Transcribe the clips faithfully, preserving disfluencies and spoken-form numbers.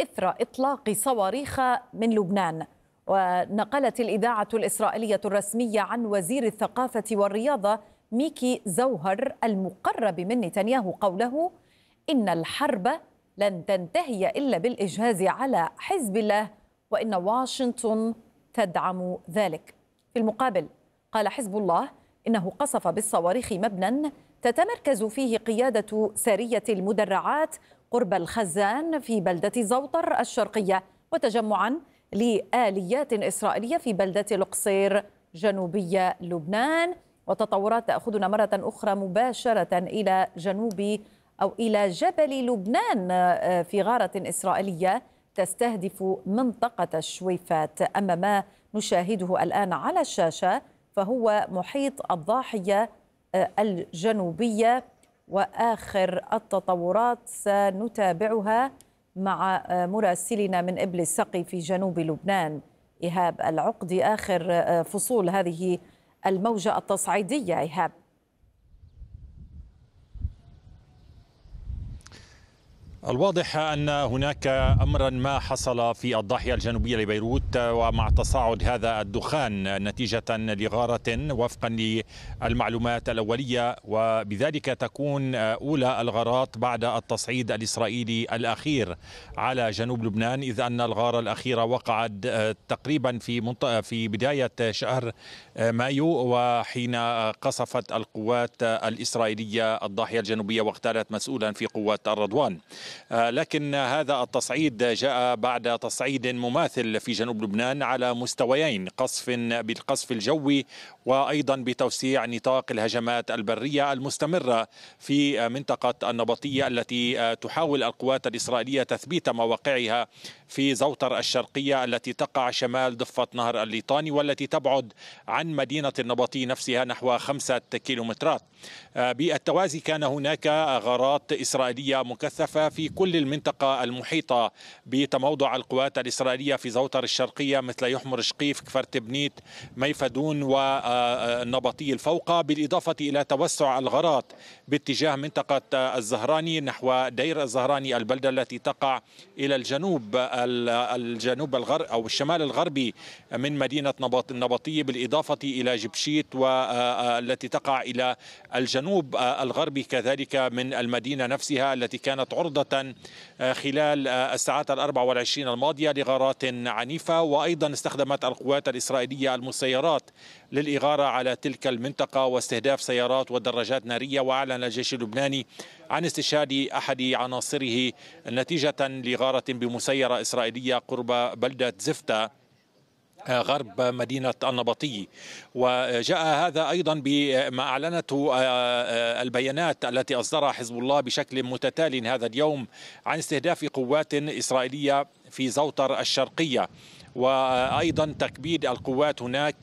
إثر إطلاق صواريخ من لبنان. ونقلت الإذاعة الإسرائيلية الرسمية عن وزير الثقافة والرياضة ميكي زوهر المقرب من نتنياهو قوله إن الحرب لن تنتهي إلا بالإجهاز على حزب الله وإن واشنطن تدعم ذلك. في المقابل قال حزب الله إنه قصف بالصواريخ مبنى تتمركز فيه قيادة سرية المدرعات قرب الخزان في بلدة زوطر الشرقية، وتجمعا لآليات إسرائيلية في بلدة القصير جنوبية لبنان. وتطورات تأخذنا مرة أخرى مباشرة إلى جنوب أو إلى جبل لبنان في غارة إسرائيلية تستهدف منطقة الشويفات. أما ما نشاهده الآن على الشاشة فهو محيط الضاحية الجنوبية، وآخر التطورات سنتابعها مع مراسلنا من إبل السقي في جنوب لبنان إيهاب العقدي. آخر فصول هذه الموجة التصعيدية إيهاب. الواضح أن هناك أمرا ما حصل في الضاحية الجنوبية لبيروت، ومع تصاعد هذا الدخان نتيجة لغارة وفقا للمعلومات الأولية، وبذلك تكون أولى الغارات بعد التصعيد الإسرائيلي الأخير على جنوب لبنان، إذ أن الغارة الأخيرة وقعت تقريبا في منطقة في بداية شهر مايو، وحين قصفت القوات الإسرائيلية الضاحية الجنوبية واغتالت مسؤولا في قوات الرضوان. لكن هذا التصعيد جاء بعد تصعيد مماثل في جنوب لبنان على مستويين، قصف بالقصف الجوي وأيضا بتوسيع نطاق الهجمات البرية المستمرة في منطقة النبطية التي تحاول القوات الإسرائيلية تثبيت مواقعها في زوطر الشرقية التي تقع شمال ضفة نهر الليطاني، والتي تبعد عن مدينة النبطي نفسها نحو خمسة كيلومترات. بالتوازي كان هناك غارات إسرائيلية مكثفة في كل المنطقة المحيطة بتموضع القوات الإسرائيلية في زوطر الشرقية، مثل يحمر شقيف، كفر تبنيت، ميفدون والنبطي الفوقة، بالإضافة إلى توسع الغارات باتجاه منطقة الزهراني نحو دير الزهراني، البلدة التي تقع إلى الجنوب الجنوب الغرب أو الشمال الغربي من مدينة النبطية، بالإضافة إلى جبشيت والتي تقع إلى الجنوب الغربي كذلك من المدينة نفسها، التي كانت عرضة خلال الساعات الأربع والعشرين الماضية لغارات عنيفة. وأيضا استخدمت القوات الإسرائيلية المسيرات للإغارة على تلك المنطقة واستهداف سيارات ودراجات نارية. وأعلن الجيش اللبناني عن استشهاد أحد عناصره نتيجة لغارة بمسيرة إسرائيلية قرب بلدة زفتة غرب مدينة النبطي. وجاء هذا أيضا بما أعلنته البيانات التي أصدرها حزب الله بشكل متتالي هذا اليوم عن استهداف قوات إسرائيلية في زوطر الشرقية، وأيضا تكبيد القوات هناك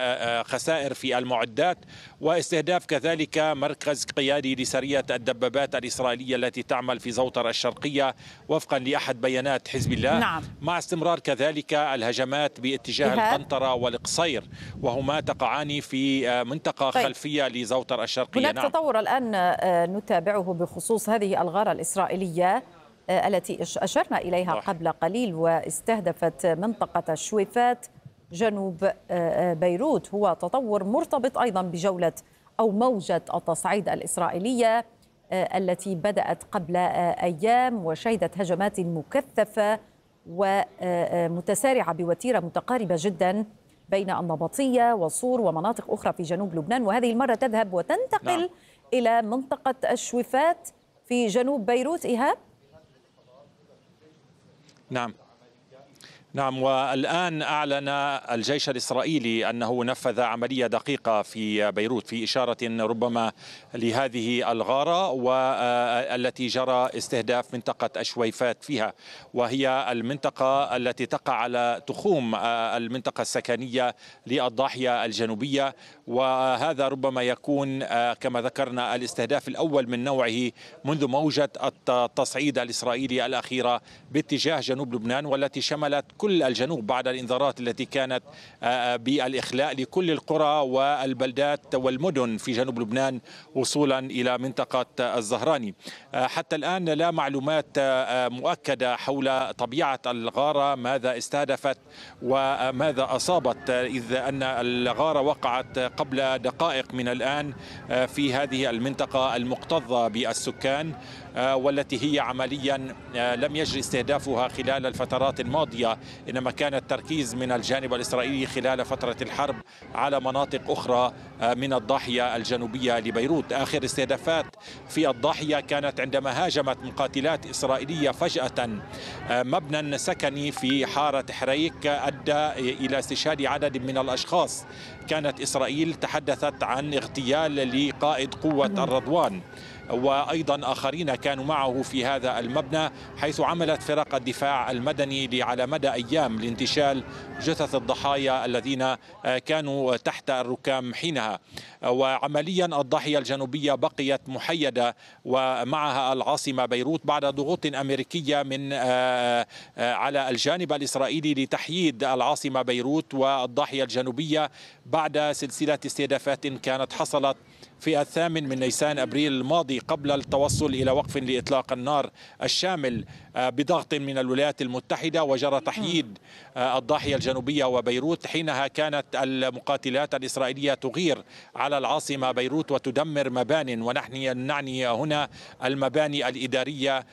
خسائر في المعدات، واستهداف كذلك مركز قيادي لسرية الدبابات الإسرائيلية التي تعمل في زوطر الشرقية وفقا لأحد بيانات حزب الله. نعم. مع استمرار كذلك الهجمات باتجاه القنطرة والقصير، وهما تقعان في منطقة طيب. خلفية لزوطر الشرقية. هناك نعم. تطور الآن نتابعه بخصوص هذه الغارة الإسرائيلية التي أشرنا إليها قبل قليل، واستهدفت منطقة الشويفات جنوب بيروت. هو تطور مرتبط أيضا بجولة أو موجة التصعيد الإسرائيلية التي بدأت قبل أيام وشهدت هجمات مكثفة ومتسارعة بوتيرة متقاربة جدا بين النبطية وصور ومناطق أخرى في جنوب لبنان، وهذه المرة تذهب وتنتقل نعم. إلى منطقة الشويفات في جنوب بيروت. إيهاب. نعم نعم والآن أعلن الجيش الإسرائيلي أنه نفذ عملية دقيقة في بيروت في إشارة ربما لهذه الغارة والتي جرى استهداف منطقة الشويفات فيها، وهي المنطقة التي تقع على تخوم المنطقة السكنية للضاحية الجنوبية. وهذا ربما يكون كما ذكرنا الاستهداف الأول من نوعه منذ موجة التصعيد الإسرائيلي الأخيرة باتجاه جنوب لبنان، والتي شملت كل الجنوب بعد الإنذارات التي كانت بالإخلاء لكل القرى والبلدات والمدن في جنوب لبنان وصولا إلى منطقة الزهراني. حتى الآن لا معلومات مؤكدة حول طبيعة الغارة، ماذا استهدفت وماذا أصابت، إذ أن الغارة وقعت قبل دقائق من الآن في هذه المنطقة المكتظة بالسكان، والتي هي عمليا لم يجري استهدافها خلال الفترات الماضية، إنما كان التركيز من الجانب الإسرائيلي خلال فترة الحرب على مناطق أخرى من الضاحية الجنوبية لبيروت. آخر استهدافات في الضاحية كانت عندما هاجمت مقاتلات إسرائيلية فجأة مبنى سكني في حارة حريك، أدى إلى استشهاد عدد من الأشخاص. كانت إسرائيل تحدثت عن اغتيال لقائد قوة الرضوان، وأيضا آخرين كانوا معه في هذا المبنى، حيث عملت فرق الدفاع المدني على مدى أيام لانتشال جثث الضحايا الذين كانوا تحت الركام حينها. وعمليا الضاحية الجنوبية بقيت محيدة ومعها العاصمة بيروت بعد ضغوط أمريكية من على الجانب الإسرائيلي لتحييد العاصمة بيروت والضاحية الجنوبية بعد سلسلة استهدافات كانت حصلت في الثامن من نيسان أبريل الماضي قبل التوصل إلى وقف لإطلاق النار الشامل بضغط من الولايات المتحدة، وجرى تحييد الضاحية الجنوبية وبيروت. حينها كانت المقاتلات الإسرائيلية تغير على العاصمة بيروت وتدمر مبان، ونحن نعني هنا المباني الإدارية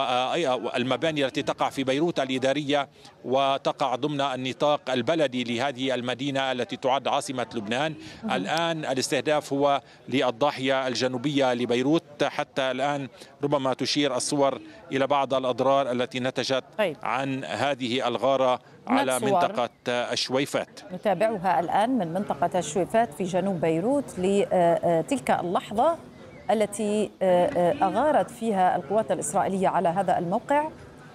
والمباني التي تقع في بيروت الإدارية وتقع ضمن النطاق البلدي لهذه المدينة التي تعد عاصمة لبنان. الآن الاستهداف هو للضاحية الجنوبية لبيروت. حتى الآن ربما تشير الصور إلى بعض الأضرار التي نتجت طيب. عن هذه الغارة على منطقة الشويفات. نتابعها الآن من منطقة الشويفات في جنوب بيروت لتلك اللحظة التي أغارت فيها القوات الإسرائيلية على هذا الموقع.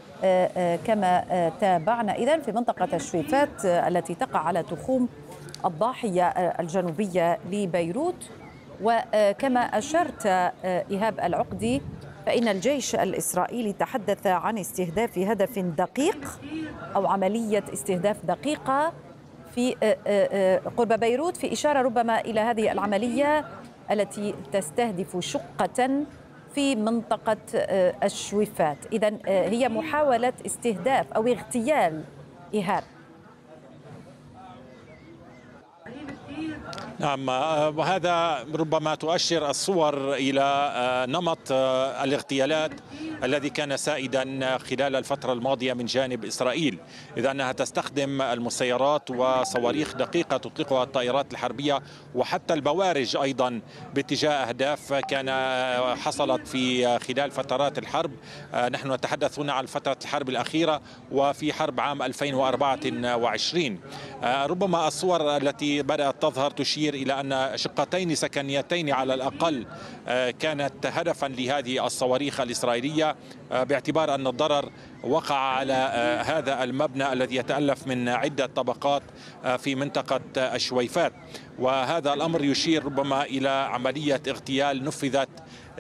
كما تابعنا إذن في منطقة الشويفات التي تقع على تخوم الضاحية الجنوبية لبيروت. وكما أشرت إيهاب العقدي، فإن الجيش الإسرائيلي تحدث عن استهداف هدف دقيق أو عملية استهداف دقيقة في قرب بيروت، في إشارة ربما إلى هذه العملية التي تستهدف شقة في منطقة الشويفات. إذن هي محاولة استهداف أو اغتيال. إيهاب. نعم، وهذا ربما تؤشر الصور إلى نمط الاغتيالات الذي كان سائدا خلال الفترة الماضية من جانب إسرائيل، إذ أنها تستخدم المسيرات وصواريخ دقيقة تطلقها الطائرات الحربية وحتى البوارج أيضا باتجاه أهداف كان حصلت في خلال فترات الحرب. نحن نتحدث هنا عن فترة الحرب الأخيرة وفي حرب عام ألفين وأربعة وعشرين. ربما الصور التي بدأت تظهر تشير إلى أن شقتين سكنيتين على الأقل كانت هدفا لهذه الصواريخ الإسرائيلية، باعتبار أن الضرر وقع على هذا المبنى الذي يتألف من عدة طبقات في منطقة الشويفات. وهذا الأمر يشير ربما إلى عملية اغتيال نفذت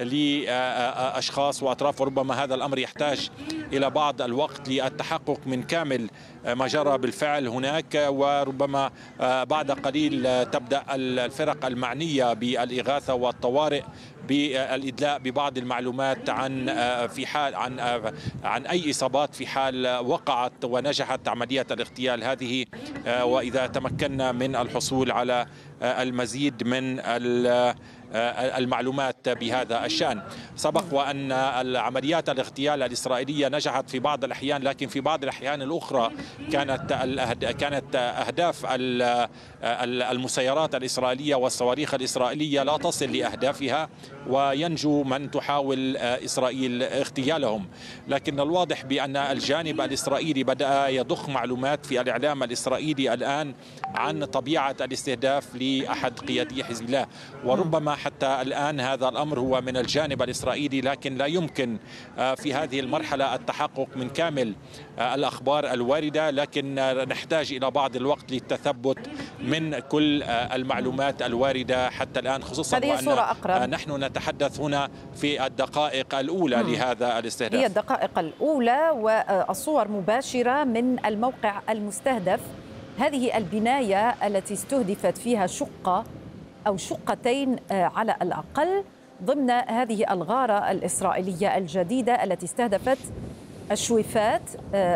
لأشخاص وأطراف، وربما هذا الأمر يحتاج إلى بعض الوقت للتحقق من كامل ما جرى بالفعل هناك، وربما بعد قليل تبدأ الفرق المعنية بالإغاثة والطوارئ بالإدلاء ببعض المعلومات عن في حال عن عن أي إصابات في حال وقعت ونجحت عملية الاغتيال هذه، وإذا تمكنا من الحصول على المزيد من المعلومات بهذا الشأن. سبق وأن العمليات الاغتيال الإسرائيلية نجحت في بعض الأحيان، لكن في بعض الأحيان الأخرى كانت كانت أهداف المسيرات الإسرائيلية والصواريخ الإسرائيلية لا تصل لأهدافها وينجو من تحاول إسرائيل اغتيالهم. لكن الواضح بأن الجانب الإسرائيلي بدأ يضخ معلومات في الإعلام الإسرائيلي الآن عن طبيعة الاستهداف لأحد قيادي حزب الله، وربما حتى الآن هذا الأمر هو من الجانب الإسرائيلي، لكن لا يمكن في هذه المرحلة التحقق من كامل الأخبار الواردة، لكن نحتاج إلى بعض الوقت للتثبت من كل المعلومات الواردة حتى الآن، خصوصا وأن نحن نتحدث هنا في الدقائق الأولى م. لهذا الاستهداف. هي الدقائق الأولى والصور مباشرة من الموقع المستهدف. هذه البناية التي استهدفت فيها شقة أو شقتين على الأقل ضمن هذه الغارة الإسرائيلية الجديدة التي استهدفت الشويفات